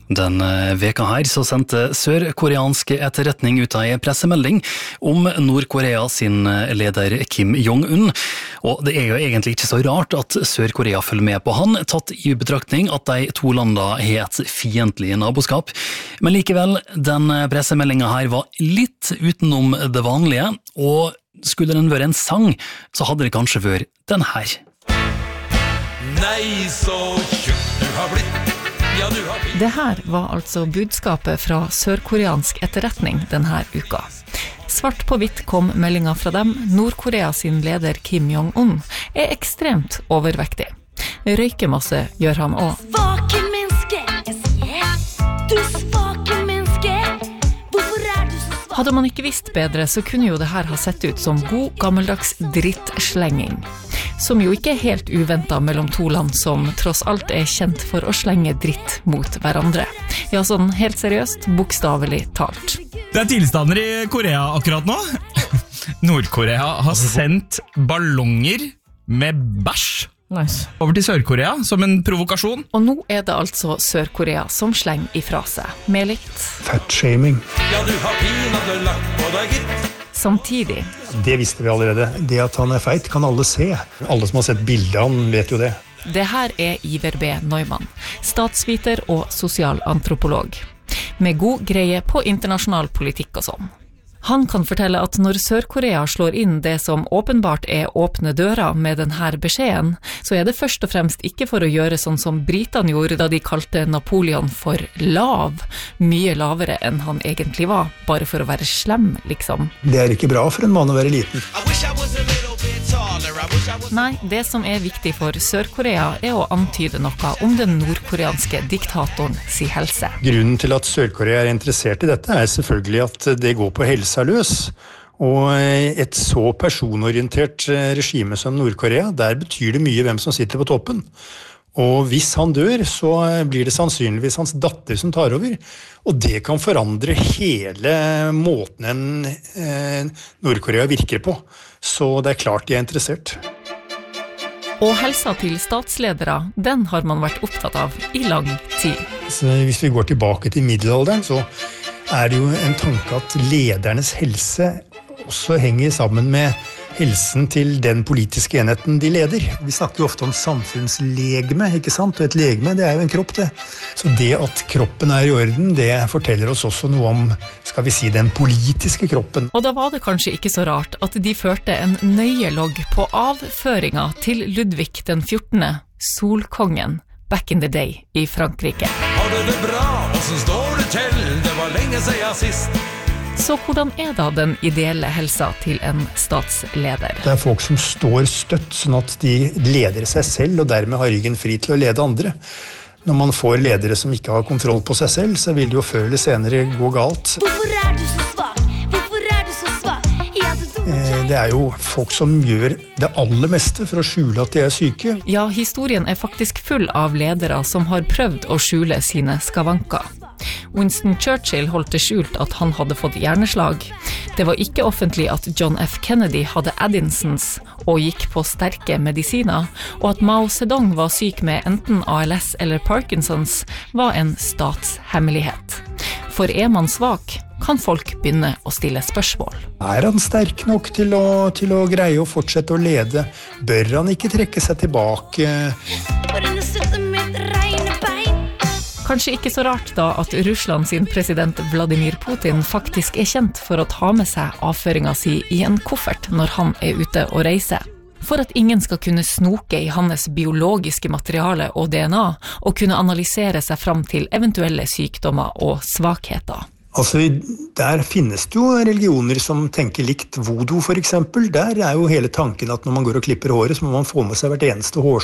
Den veka her så sendte sørkoreansk etterretning ut en pressemelding om Nord-Korea sin leder Kim Jong-un. Og det er jo egentlig ikke så rart at Sør-Korea følger med på han, tatt i betraktning at de to landene har et fiendtlig naboskap. Men likevel, den pressemeldingen her var litt utenom det vanlige, og skulle den være en sang, så hadde det kanskje vært den her. Nei, så tjukk du har blitt. Det her var altså budskapet fra sørkoreansk etterretning denne uka. Svart på hvitt kom meldinga fra dem. Nord-Korea sin leder Kim Jong-un er ekstremt overvektig. Røykemasse gjør han også. Svake menneske, jeg sier. Du svake menneske. Hvorfor er du så svak? Hadde man ikke visst bedre, så kunne jo det her ha sett ut som god gammeldags drittslenging. Som jo ikke er helt uventet mellom to land som tross alt er kjent for å slenge dritt mot hverandre. Ja, sånn helt seriøst, bokstavelig talt. Det er tilstander i Korea akkurat nå. Nord-Korea har sendt ballonger med bæsj over til Sør-Korea som en provokasjon. Og nå er det altså Sør-Korea som slenger ifra seg, med litt fatshaming. Ja, du har pinadø lagt på deg, gitt. Samtidig. Det visste vi allerede. Det at han er feit kan alle se. Alle som har sett bildet av han vet jo det. Det her er Iver B. Neumann, statsviter og sosialantropolog, med god greie på internasjonal politikk og sånn. Han kan fortelle at når Sør-Korea slår inn det som åpenbart er åpne dører med denne beskjeden, så er det først og fremst ikke for å gjøre sånn som britene gjorde da de kalte Napoleon for lav, mye lavere enn han egentlig var, bare for å være slem, liksom. Det er ikke bra for en mann å være liten. Nei, det som er viktig for Sør-Korea er å antyde noe om den nordkoreanske diktatoren si helse. Grunnen til at Sør-Korea er interessert i dette er selvfølgelig at det går på helsa løs. Og et så personorientert regime som Nord-Korea, der betyr det mye hvem som sitter på toppen. Og hvis han dør, så blir det sannsynligvis hans datter som tar over. Og det kan forandre hele måten Nord-Korea virker på. Så det er klart de er interessert. Og helsa til statsledere, den har man vært opptatt av i lang tid. Så hvis vi går tilbake til middelalderen, så er det jo en tanke at ledernes helse også henger sammen med helsen til den politiske enheten de leder. Vi snakker jo ofte om samfunnslegeme, ikke sant? Og et legeme, det er jo en kropp, det. Så det at kroppen er i orden, det forteller oss også noe om, skal vi si, den politiske kroppen. Og da var det kanskje ikke så rart at de førte en nøye logg på avføringa til Ludvig den 14., solkongen, back in the day i Frankrike. Har du det bra? Hvordan står det til? Det var lenge siden sist. Så hvordan er da den ideelle helsa til en statsleder? Det er folk som står støtt, sånn at de leder seg selv, og dermed har ryggen fri til å lede andre. Når man får ledere som ikke har kontroll på seg selv, så vil det jo før eller senere gå galt. Hvorfor er du så svak? Hvorfor er du så svak? Ja, det er jo folk som gjør det aller meste for å skjule at de er syke. Ja, historien er faktisk full av ledere som har prøvd å skjule sine skavanker. Winston Churchill holdt det skjult at han hadde fått hjerneslag. Det var ikke offentlig at John F. Kennedy hadde Addisons og gikk på sterke medisiner, og at Mao Zedong var syk med enten ALS eller Parkinsons var en statshemmelighet. For er man svak, kan folk begynne å stille spørsmål. Er han sterk nok til å greie å fortsette å lede? Bør han ikke trekke seg tilbake? Kanskje ikke så rart da at Russland sin president Vladimir Putin faktisk er kjent for å ta med seg avføringa si i en koffert når han er ute og reiser. For at ingen skal kunne snoke i hans biologiske materiale og DNA, og kunne analysere seg fram til eventuelle sykdommer og svakheter. Altså, der finnes det jo religioner som tenker likt. Voodoo for eksempel, der er jo hele tanken at når man går og klipper håret, så må man få med seg hvert eneste